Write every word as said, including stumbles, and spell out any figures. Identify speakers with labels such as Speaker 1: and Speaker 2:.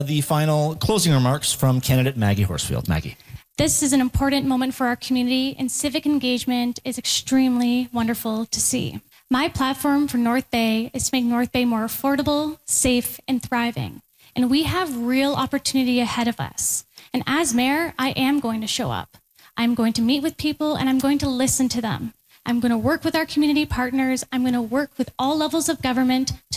Speaker 1: The final closing remarks from candidate Maggie Horsfield. Maggie.
Speaker 2: This is an important moment for our community, and civic engagement is extremely wonderful to see. My platform for North Bay is to make North Bay more affordable, safe, and thriving. And we have real opportunity ahead of us. And as mayor, I am going to show up. I'm going to meet with people, and I'm going to listen to them. I'm going to work with our community partners. I'm going to work with all levels of government to